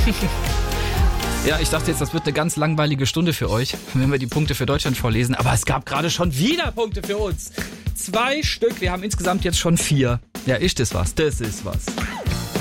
Ja, ich dachte jetzt, das wird eine ganz langweilige Stunde für euch, wenn wir die Punkte für Deutschland vorlesen. Aber es gab gerade schon wieder Punkte für uns. 2 Stück. Wir haben insgesamt jetzt schon 4. Ja, ist das was? Das ist was.